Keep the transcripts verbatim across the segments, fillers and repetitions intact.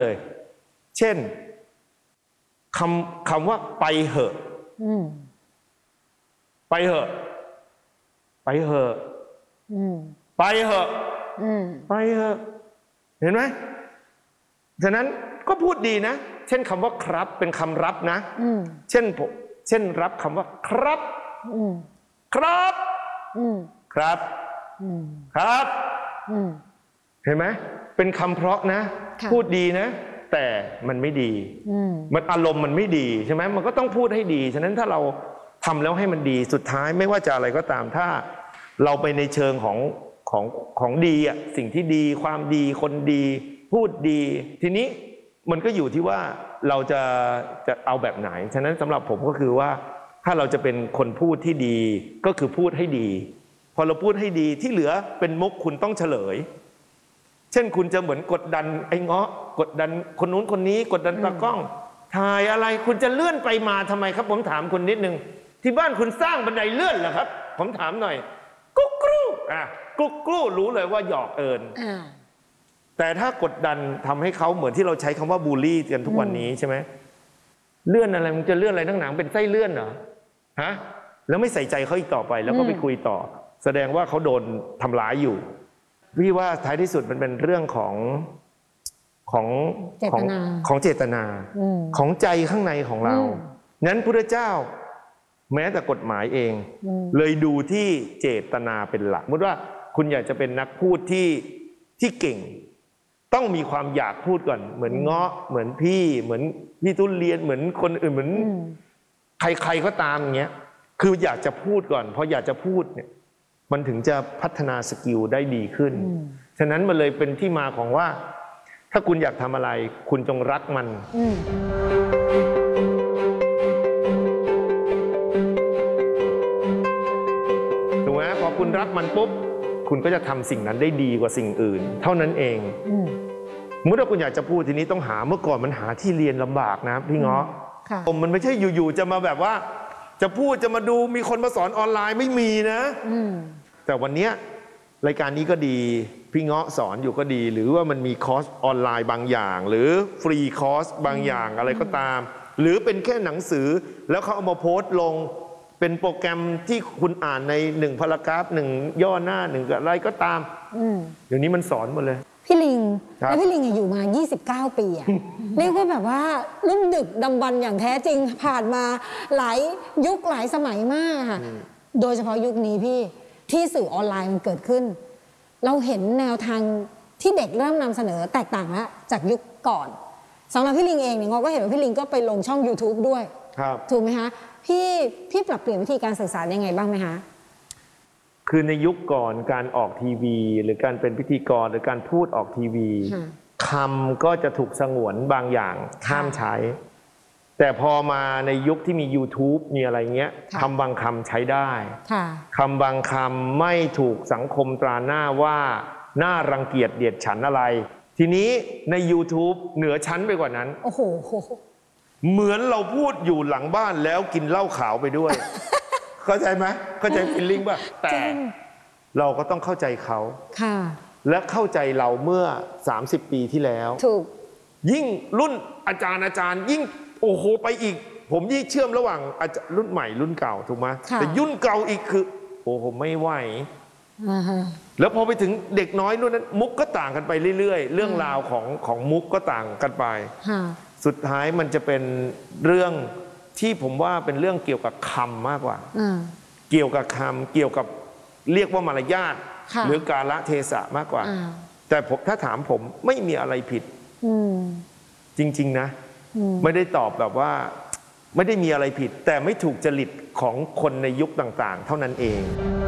เลยเช่นคำคำว่าไปเหอะไปเหอะไปเหอะไปเหอะไปเหอะเห็นไหมฉะนั้นก็พูดดีนะเช่นคำว่าครับเป็นคำรับนะเช่นผมเช่นรับคำว่าครับครับครับครับเห็นไหมเป็นคำเพราะนะพูดดีนะแต่มันไม่ดีมันอารมณ์มันไม่ดีใช่ไหมมันก็ต้องพูดให้ดีฉะนั้นถ้าเราทำแล้วให้มันดีสุดท้ายไม่ว่าจะอะไรก็ตามถ้าเราไปในเชิงของของของดีอ่ะสิ่งที่ดีความดีคนดีพูดดีทีนี้มันก็อยู่ที่ว่าเราจะจะเอาแบบไหนฉะนั้นสำหรับผมก็คือว่าถ้าเราจะเป็นคนพูดที่ดีก็คือพูดให้ดีพอเราพูดให้ดีที่เหลือเป็นมุกคุณต้องเฉลยเช่นคุณจะเหมือนกดดันไอ้เงาะกดดันคนนู้นคนนี้กดดันตากล้องถ่ายอะไรคุณจะเลื่อนไปมาทำไมครับผมถามคุณนิดนึงที่บ้านคุณสร้างบันไดเลื่อนเหรอครับผมถามหน่อยกุ๊กกรูอ่ะกุ๊กกรูรู้เลยว่าหยอกเอิญแต่ถ้ากดดันทำให้เขาเหมือนที่เราใช้คำว่าบูลลี่กันทุกวันนี้ใช่ไหมเลื่อนอะไรมันจะเลื่อนอะไรทั้งหนังเป็นไส้เลื่อนเหรอฮะแล้วไม่ใส่ใจเขาอีกต่อไปแล้วก็ไปคุยต่อแสดงว่าเขาโดนทำร้ายอยู่พี่ว่าท้ายที่สุดมันเป็นเรื่องของของของของเจตนาของใจข้างในของเรานั้นพระเจ้าแม้แต่กฎหมายเองเลยดูที่เจตนาเป็นหลักสมมติว่าคุณอยากจะเป็นนักพูดที่ที่เก่งต้องมีความอยากพูดก่อนเหมือนเงาะเหมือนพี่เหมือนพี่ทุเรียนเหมือนคนอื่นเหมือนใครๆก็ตามอย่างเงี้ยคืออยากจะพูดก่อนพออยากจะพูดเนี่ยมันถึงจะพัฒนาสกิลได้ดีขึ้นฉะนั้นมันเลยเป็นที่มาของว่าถ้าคุณอยากทำอะไรคุณจงรักมันถูกไหมพอคุณรักมันปุ๊บคุณก็จะทำสิ่งนั้นได้ดีกว่าสิ่งอื่นเท่านั้นเองเมื่อคุณอยากจะพูดทีนี้ต้องหาเมื่อก่อนมันหาที่เรียนลำบากนะพี่เงาะผมมันไม่ใช่อยู่ๆจะมาแบบว่าจะพูดจะมาดูมีคนมาสอนออนไลน์ไม่มีนะแต่วันนี้รายการนี้ก็ดีพี่เงาะสอนอยู่ก็ดีหรือว่ามันมีคอร์สออนไลน์บางอย่างหรือฟรีคอร์สบางอย่างอะไรก็ตามหรือเป็นแค่หนังสือแล้วเขาเอามาโพสต์ลงเป็นโปรแกรมที่คุณอ่านในหนึ่งพารากราฟหนึ่งย่อหน้าหนึ่งอะไรก็ตามเดี๋ยวนี้มันสอนหมดเลยพี่ลิงแล้วพี่ลิงอยู่มายี่สิบเก้าปีอะเรียกว่าแบบว่ารุ่นดึกดำบรรพ์อย่างแท้จริงผ่านมาหลายยุคหลายสมัยมากค่ะโดยเฉพาะยุคนี้พี่ที่สื่อออนไลน์มันเกิดขึ้นเราเห็นแนวทางที่เด็กเริ่มนำเสนอแตกต่างแล้วจากยุคก่อนสำหรับพี่ลิงเองเนี่ยเราก็เห็นว่าพี่ลิงก็ไปลงช่อง ยูทูบ ด้วยถูกไหมคะพี่พี่ปรับเปลี่ยนวิธีการสื่อสารยังไงบ้างไหมคะคือในยุคก่อนการออกทีวีหรือการเป็นพิธีกรหรือการพูดออกทีวีคำก็จะถูกสงวนบางอย่างห้ามใช้แต่พอมาในยุคที่มี ยูทูบ มีอะไรเงี้ยคำบางคำใช้ได้คำบางคำไม่ถูกสังคมตราหน้าว่าน่ารังเกียจเดียดฉันอะไรทีนี้ใน ยูทูบ เหนือชั้นไปกว่านั้นโอ้โหเหมือนเราพูดอยู่หลังบ้านแล้วกินเหล้าขาวไปด้วยเข้าใจไหมเข้าใจฟีลลิ่งป่ะแต่เราก็ต้องเข้าใจเขาและเข้าใจเราเมื่อสามสิบปีที่แล้วถูกยิ่งรุ่นอาจารย์อาจารย์ยิ่งโอ้โหไปอีกผมยิ่งเชื่อมระหว่างรุ่นใหม่รุ่นเก่าถูกไหมแต่ยุ่นเก่าอีกคือโอ้โหไม่ไหวแล้วพอไปถึงเด็กน้อยรุ่นนั้นมุกก็ต่างกันไปเรื่อยๆเรื่องราวของของมุกก็ต่างกันไปสุดท้ายมันจะเป็นเรื่องที่ผมว่าเป็นเรื่องเกี่ยวกับคำมากกว่าเกี่ยวกับคำเกี่ยวกับเรียกว่ามารยาทหรือกาลเทศะมากกว่าแต่ผมถ้าถามผมไม่มีอะไรผิดจริงๆนะไม่ได้ตอบแบบว่าไม่ได้มีอะไรผิดแต่ไม่ถูกจริตของคนในยุคต่างๆเท่านั้นเอง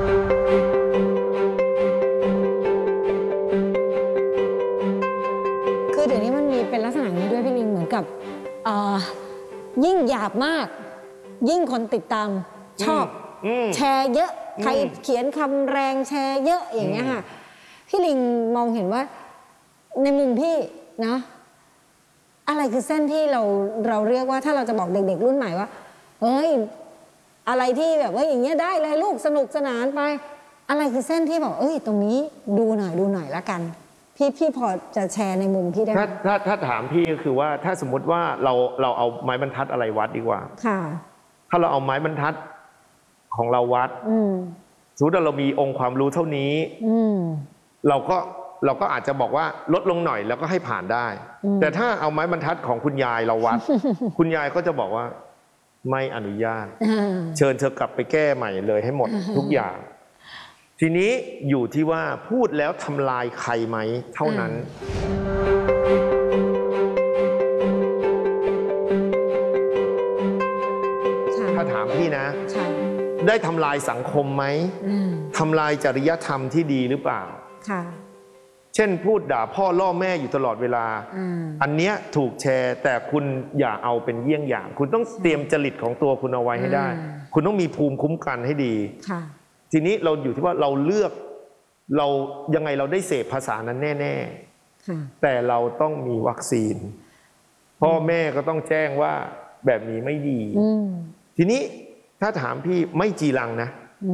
คือเดี๋ยวนี้มันมีเป็นลักษณะนี้ด้วยพี่ลิงเหมือนกับยิ่งหยาบมากยิ่งคนติดตามชอบแชร์เยอะใครเขียนคำแรงแชร์เยอะอย่างเงี้ยค่ะพี่ลิงมองเห็นว่าในมุมพี่นะอะไรคือเส้นที่เราเราเรียกว่าถ้าเราจะบอกเด็กๆรุ่นใหม่ว่าเฮ้ยอะไรที่แบบว่าอย่างเงี้ยได้เลยลูกสนุกสนานไปอะไรคือเส้นที่บอกเอ้ยตรงนี้ดูหน่อยดูหน่อยละกันพี่พี่พอจะแชร์ในมุมพี่ได้ไหมถ้าถ้าถ้าถามพี่ก็คือว่าถ้าสมมติว่าเราเราเอาไม้บรรทัดอะไรวัดดีกว่าค่ะถ้าเราเอาไม้บรรทัดของเราวัดสมมติว่าเรามีองค์ความรู้เท่านี้เราก็เราก็อาจจะบอกว่าลดลงหน่อยแล้วก็ให้ผ่านได้แต่ถ้าเอาไม้บรรทัดของคุณยายเราวัด คุณยายก็จะบอกว่าไม่อนุญาตเชิญเธอกลับไปแก้ใหม่เลยให้หมดทุกอย่างทีนี้อยู่ที่ว่าพูดแล้วทำลายใครไหมเท่านั้นถ้าถามพี่นะได้ทำลายสังคมไหมทำลายจริยธรรมที่ดีหรือเปล่าเช่นพูดด่าพ่อล่อแม่อยู่ตลอดเวลาอันเนี้ยถูกแชร์แต่คุณอย่าเอาเป็นเยี่ยงอย่าง คุณต้องเตรียมจริตของตัวคุณเอาไว้ให้ได้คุณต้องมีภูมิคุ้มกันให้ดีทีนี้เราอยู่ที่ว่าเราเลือกเรายังไงเราได้เสพภาษานั้นแน่ๆแต่เราต้องมีวัคซีนพ่อแม่ก็ต้องแจ้งว่าแบบนี้ไม่ดีทีนี้ถ้าถามพี่ไม่จีรังนะ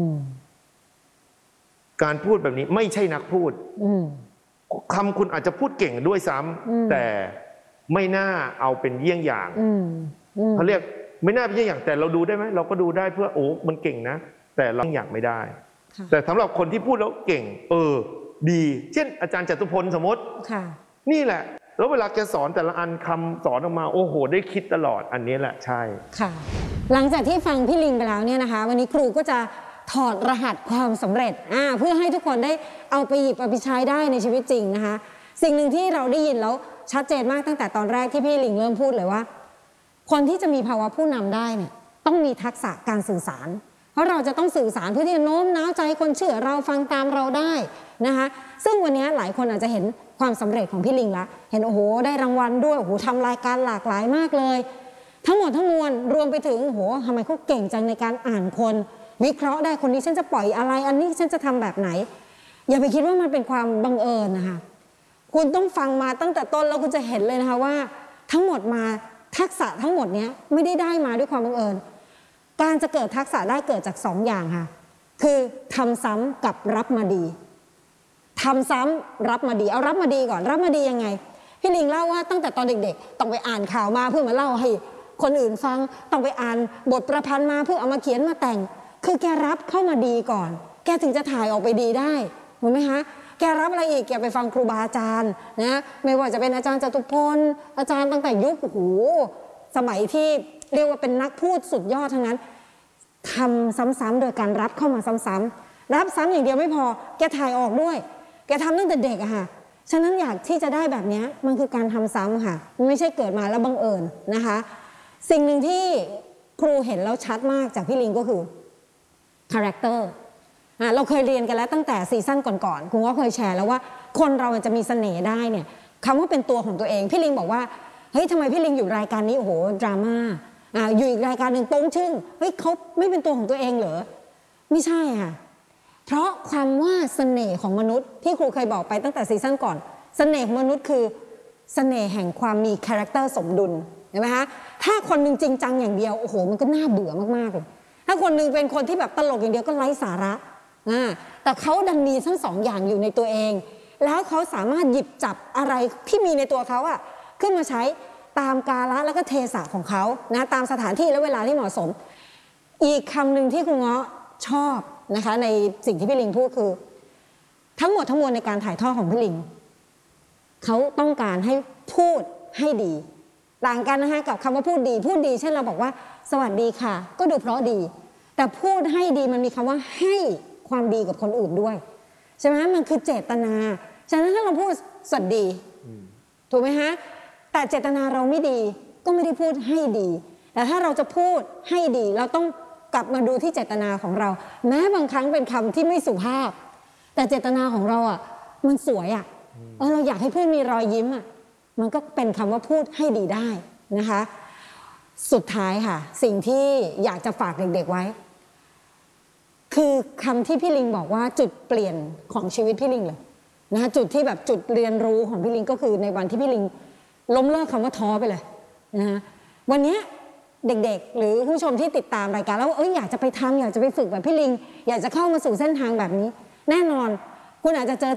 การพูดแบบนี้ไม่ใช่นักพูดคำคุณอาจจะพูดเก่งด้วยซ้ำแต่ไม่น่าเอาเป็นเยี่ยงอย่างเขาเรียกไม่น่าเป็นเยี่ยงอย่างแต่เราดูได้ไหมเราก็ดูได้เพื่อโอ้มันเก่งนะแต่เราอยากไม่ได้แต่สำหรับคนที่พูดแล้วเก่งเออดีเช่นอาจารย์จตุพลสมมตินี่แหละแล้วเวลาแกสอนแต่ละอันคำสอนออกมาโอ้โหได้คิดตลอดอันนี้แหละใช่ค่ะหลังจากที่ฟังพี่ลิงไปแล้วเนี่ยนะคะวันนี้ครูก็จะถอดรหัสความสำเร็จอ่าเพื่อให้ทุกคนได้เอาไปหยิบเอาไปใช้ได้ในชีวิตจริงนะคะสิ่งหนึ่งที่เราได้ยินแล้วชัดเจนมากตั้งแต่ตอนแรกที่พี่ลิงเริ่มพูดเลยว่าคนที่จะมีภาวะผู้นำได้เนี่ยต้องมีทักษะการสื่อสารเพราะเราจะต้องสื่อสารเพื่อที่จะโน้มน้าวใจคนเชื่อเราฟังตามเราได้นะคะซึ่งวันนี้หลายคนอาจจะเห็นความสำเร็จของพี่ลิงละเห็นโอ้โหได้รางวัลด้วยโอ้โหทำรายการหลากหลายมากเลยทั้งหมดทั้งมวลรวมไปถึงโอ้โหทำไมเขาเก่งจังในการอ่านคนวิเคราะห์ได้คนนี้ฉันจะปล่อยอะไรอันนี้ฉันจะทำแบบไหนอย่าไปคิดว่ามันเป็นความบังเอิญนะคะคุณต้องฟังมาตั้งแต่ต้นแล้วคุณจะเห็นเลยนะคะว่าทั้งหมดมาทักษะทั้งหมดนี้ไม่ได้ได้มาด้วยความบังเอิญการจะเกิดทักษะได้เกิดจากสองอย่างค่ะคือทำซ้ำกับรับมาดีทำซ้ำรับมาดีเอารับมาดีก่อนรับมาดียังไงพี่ลิงเล่าว่าตั้งแต่ตอนเด็กๆต้องไปอ่านข่าวมาเพื่อมาเล่าให้คนอื่นฟังต้องไปอ่านบทประพันธ์มาเพื่อเอามาเขียนมาแต่งคือแกรับเข้ามาดีก่อนแกถึงจะถ่ายออกไปดีได้ถูกไหมคะแกรับอะไรอีกแกไปฟังครูบาอาจารย์นะไม่ว่าจะเป็นอาจารย์จตุพลอาจารย์ตั้งแต่ยุคโอ้โหสมัยที่เรียกว่าเป็นนักพูดสุดยอดทั้งนั้นทำซ้ำๆโดยการรับเข้ามาซ้ำๆรับซ้ำอย่างเดียวไม่พอแกถ่ายออกด้วยแกทำตั้งแต่เด็กอะค่ะฉะนั้นอยากที่จะได้แบบนี้มันคือการทำซ้ำค่ะมันไม่ใช่เกิดมาแล้วบังเอิญนะคะสิ่งหนึ่งที่ครูเห็นแล้วชัดมากจากพี่ลิงก็คือคาแรคเตอร์เราเคยเรียนกันแล้วตั้งแต่ซีซั่นก่อนๆคุณก็เคยแชร์แล้วว่าคนเราจะมีเสน่ห์ได้เนี่ยคำว่าเป็นตัวของตัวเองพี่ลิงบอกว่าเฮ้ยทำไมพี่ลิงอยู่รายการนี้โอ้โหดราม่าอ่าอยู่อีกรายการหนึ่งโป้งชึ่งเฮ้ยเขาไม่เป็นตัวของตัวเองเหรอไม่ใช่ค่ะเพราะความว่าเสน่ห์ของมนุษย์ที่ครูเคยบอกไปตั้งแต่ซีซั่นก่อนเสน่ห์ของมนุษย์คือเสน่ห์แห่งความมีคาแรคเตอร์สมดุลเห็นไหมคะถ้าคนหนึ่งจริงจังอย่างเดียวโอ้โหมันก็น่าเบื่อมากๆเลยถ้าคนหนึ่งเป็นคนที่แบบตลกอย่างเดียวก็ไร้สาระอ่าแต่เขาดันมีทั้งสองอย่างอยู่ในตัวเองแล้วเขาสามารถหยิบจับอะไรที่มีในตัวเขาอะขึ้นมาใช้ตามกาลและก็เทศะของเขานะตามสถานที่และเวลาที่เหมาะสมอีกคำหนึ่งที่คุณเงาะชอบนะคะในสิ่งที่พี่ลิงพูดคือทั้งหมดทั้งมวลในการถ่ายทอดของพี่ลิงเขาต้องการให้พูดให้ดีต่างกันนะคะกับคำว่าพูดดีพูดดีเช่นเราบอกว่าสวัสดีค่ะก็ดูเพราะดีแต่พูดให้ดีมันมีคำว่าให้ความดีกับคนอื่นด้วยใช่ไหมมันคือเจตนาฉะนั้นถ้าเราพูดสวัสดีถูกไหมฮะแต่เจตนาเราไม่ดีก็ไม่ได้พูดให้ดีแต่ถ้าเราจะพูดให้ดีเราต้องกลับมาดูที่เจตนาของเราแม้บางครั้งเป็นคำที่ไม่สุภาพแต่เจตนาของเราอ่ะมันสวยอ่ะเออเราอยากให้เพื่อนมีรอยยิ้มอ่ะมันก็เป็นคำว่าพูดให้ดีได้นะคะสุดท้ายค่ะสิ่งที่อยากจะฝากเด็กๆไว้คือคำที่พี่ลิงบอกว่าจุดเปลี่ยนของชีวิตพี่ลิงเลยนะคะจุดที่แบบจุดเรียนรู้ของพี่ลิงก็คือในวันที่พี่ลิงล้มเลิกคำว่าท้อไปเลยนะคะวันนี้เด็กๆหรือผู้ชมที่ติดตามรายการแล้วเอ้ยอยากจะไปทำอยากจะไปฝึกแบบพี่ลิงอยากจะเข้ามาสู่เส้นทางแบบนี้แน่นอนคุณอาจจะเจอจุด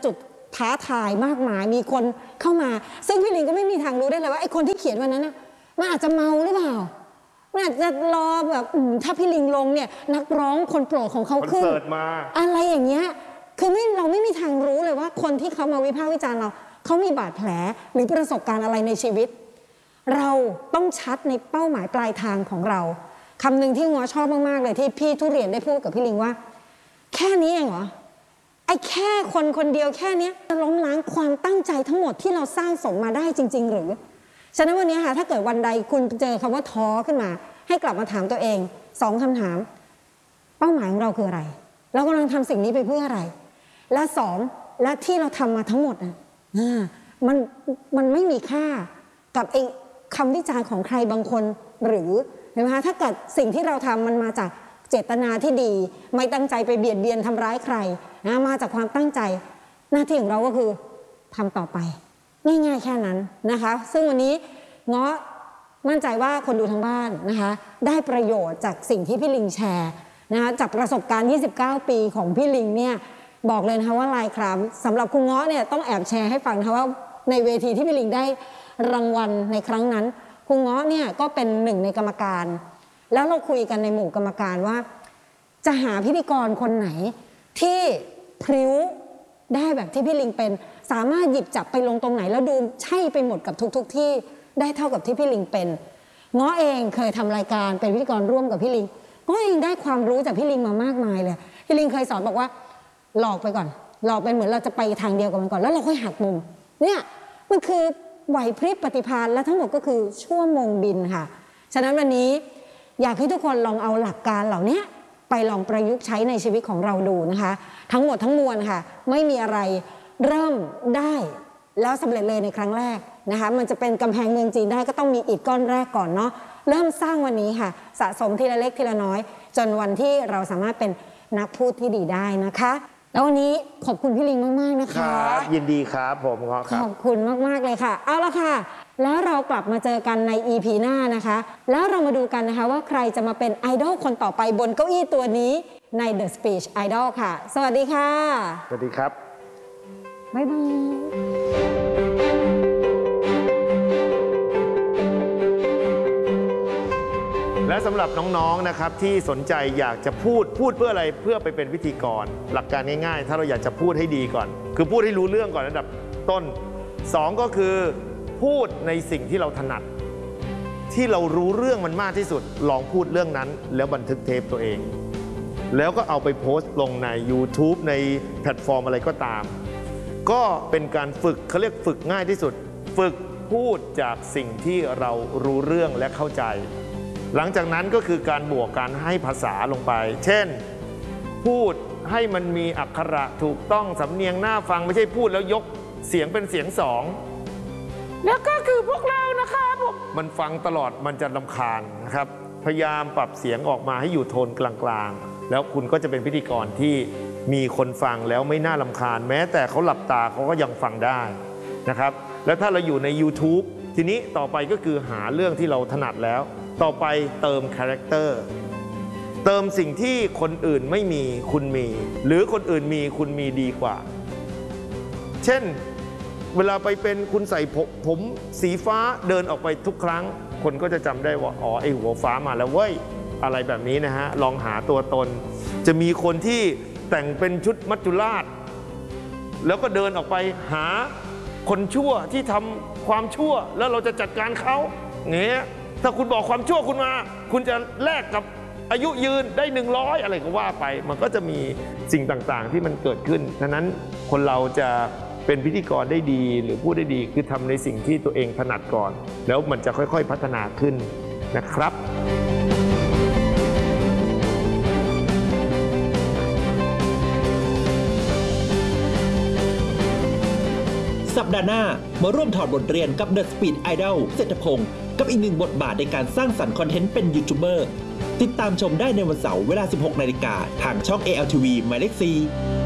ท้าทายมากมายมีคนเข้ามาซึ่งพี่ลิงก็ไม่มีทางรู้ได้เลยว่าไอ้คนที่เขียนวันนั้นนะมันอาจจะเมาหรือเปล่ามันอาจจะรอแบบถ้าพี่ลิงลงเนี่ยนักร้องคนโปรดของเขาขึ้นอะไรอย่างเงี้ยคือไม่เราไม่มีทางรู้เลยว่าคนที่เขามาวิพากษ์วิจารณ์เราเขามีบาดแผลหรือประสบการณ์อะไรในชีวิตเราต้องชัดในเป้าหมายปลายทางของเราคำหนึ่งที่งัวชอบมากๆเลยที่พี่ทุเรียนได้พูดกับพี่ลิงว่าแค่นี้เองเหรอไอ้แค่คนคนเดียวแค่นี้จะล้มล้างความตั้งใจทั้งหมดที่เราสร้างสมมาได้จริงๆหรือฉะนั้นวันนี้ค่ะถ้าเกิดวันใดคุณเจอคำว่าท้อขึ้นมาให้กลับมาถามตัวเองสองคำถามเป้าหมายของเราคืออะไรเรากำลังทำสิ่งนี้ไปเพื่ออะไรและสองและที่เราทำมาทั้งหมดอ่ะมันมันไม่มีค่ากับไอ้คำวิจารณ์ของใครบางคนหรือนะคะถ้าเกิดสิ่งที่เราทำมันมาจากเจตนาที่ดีไม่ตั้งใจไปเบียดเบียนทำร้ายใครนะมาจากความตั้งใจหน้าที่ของเราก็คือทำต่อไปง่ายๆแค่นั้นนะคะซึ่งวันนี้เงาะมั่นใจว่าคนดูทางบ้านนะคะได้ประโยชน์จากสิ่งที่พี่ลิงแชร์นะคะจากประสบการณ์ยี่สิบเก้าปีของพี่ลิงเนี่ยบอกเลยนะคะว่าลายครามสำหรับคุณเงาะเนี่ยต้องแอบแชร์ให้ฟังนะคะว่าในเวทีที่พี่ลิงได้รางวัลในครั้งนั้นคุณเงาะเนี่ยก็เป็นหนึ่งในกรรมการแล้วเราคุยกันในหมู่กรรมการว่าจะหาพิธีกรคนไหนที่พริ้วได้แบบที่พี่ลิงเป็นสามารถหยิบจับไปลงตรงไหนแล้วดูใช่ไปหมดกับทุกๆที่ได้เท่ากับที่พี่ลิงเป็นง้อเองเคยทำรายการเป็นพิธีกรร่วมกับพี่ลิงง้อเองได้ความรู้จากพี่ลิงมามากมายเลยพี่ลิงเคยสอนบอกว่าหลอกไปก่อนหลอกไปเหมือนเราจะไปทางเดียวกับมันก่อนแล้วเราค่อยหักมุมเนี่ยมันคือไหวพริบปฏิภาณและทั้งหมดก็คือชั่วโมงบินค่ะฉะนั้นวันนี้อยากให้ทุกคนลองเอาหลักการเหล่านี้ไปลองประยุกต์ใช้ในชีวิตของเราดูนะคะทั้งหมดทั้งมวลค่ะไม่มีอะไรเริ่มได้แล้วสำเร็จเลยในครั้งแรกนะคะมันจะเป็นกำแพงเมืองจีนได้ก็ต้องมีอิฐก้อนแรกก่อนเนาะเริ่มสร้างวันนี้ค่ะสะสมทีละเล็กทีละน้อยจนวันที่เราสามารถเป็นนักพูดที่ดีได้นะคะแล้ววันนี้ขอบคุณพี่ลิงมากๆนะคะครับยินดีครับผมครับขอบคุณมากๆเลยค่ะเอาละค่ะแล้วเรากลับมาเจอกันใน อี พี หน้านะคะแล้วเรามาดูกันนะคะว่าใครจะมาเป็นไอดอลคนต่อไปบนเก้าอี้ตัวนี้ใน The Speech Idol ค่ะสวัสดีค่ะสวัสดีครับบ๊ายบายและสำหรับน้องๆนะครับที่สนใจอยากจะพูดพูดเพื่ออะไรเพื่อไปเป็นพิธีกรหลักการง่ายๆถ้าเราอยากจะพูดให้ดีก่อนคือพูดให้รู้เรื่องก่อนอันดับต้นสองก็คือพูดในสิ่งที่เราถนัดที่เรารู้เรื่องมันมากที่สุดลองพูดเรื่องนั้นแล้วบันทึกเทปตัวเองแล้วก็เอาไปโพสต์ลงใน YouTube ในแพลตฟอร์มอะไรก็ตามก็เป็นการฝึกเขาเรียกฝึกง่ายที่สุดฝึกพูดจากสิ่งที่เรารู้เรื่องและเข้าใจหลังจากนั้นก็คือการบวกการให้ภาษาลงไปเช่นพูดให้มันมีอักขระถูกต้องสำเนียงน่าฟังไม่ใช่พูดแล้วยกเสียงเป็นเสียงสองแล้วก็คือพวกเรานะครับมันฟังตลอดมันจะรำคาญนะครับพยายามปรับเสียงออกมาให้อยู่โทนกลางๆแล้วคุณก็จะเป็นพิธีกรที่มีคนฟังแล้วไม่น่ารำคาญแม้แต่เขาหลับตาเขาก็ยังฟังได้นะครับแล้วถ้าเราอยู่ใน YouTube ทีนี้ต่อไปก็คือหาเรื่องที่เราถนัดแล้วต่อไปเติมคาแรคเตอร์เติมสิ่งที่คนอื่นไม่มีคุณมีหรือคนอื่นมีคุณมีดีกว่าเช่นเวลาไปเป็นคุณใส่ผมผมสีฟ้าเดินออกไปทุกครั้งคนก็จะจำได้ว่าอ๋อไอหัวฟ้ามาแล้วเว้ยอะไรแบบนี้นะฮะลองหาตัวตนจะมีคนที่แต่งเป็นชุดมัจจุราชแล้วก็เดินออกไปหาคนชั่วที่ทำความชั่วแล้วเราจะจัดการเขาเงี้ยถ้าคุณบอกความชั่วคุณมาคุณจะแลกกับอายุยืนได้หนึ่งร้อยอะไรก็ว่าไปมันก็จะมีสิ่งต่างๆที่มันเกิดขึ้นฉะนั้นคนเราจะเป็นพิธีกรได้ดีหรือพูดได้ดีคือทำในสิ่งที่ตัวเองถนัดก่อนแล้วมันจะค่อยๆพัฒนาขึ้นนะครับสัปดาห์หน้ามาร่วมถอดบทเรียนกับ The Speed Idol เศรษฐพงศ์กับอีกหนึ่งบทบาทในการสร้างสรรค์คอนเทนต์เป็นยูทูบเบอร์ติดตามชมได้ในวันเสาร์เวลา สิบหกนาฬิกาทางช่อง เอ แอล ที วี หมายเลขสี่